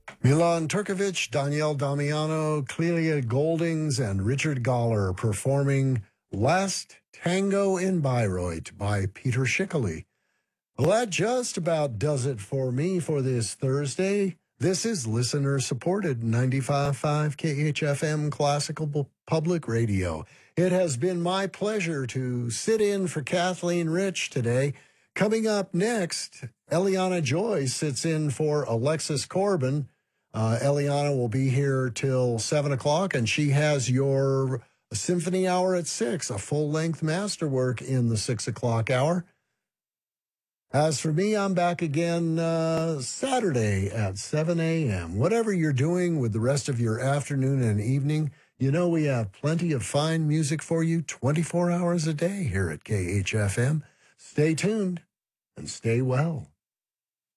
Milan Turkovic, Danielle Damiano, Clelia Goldings, and Richard Galler performing Last Tango in Bayreuth by Peter Schickele. Well, that just about does it for me for this Thursday. This is listener-supported 95.5 KHFM Classical Public Radio. It has been my pleasure to sit in for Kathleen Rich today. Coming up next, Eliana Joy sits in for Alexis Corbin. Eliana will be here till 7 o'clock, and she has your Symphony Hour at 6, a full-length masterwork in the 6 o'clock hour. As for me, I'm back again Saturday at 7 a.m. Whatever you're doing with the rest of your afternoon and evening, you know we have plenty of fine music for you 24 hours a day here at KHFM. Stay tuned and stay well.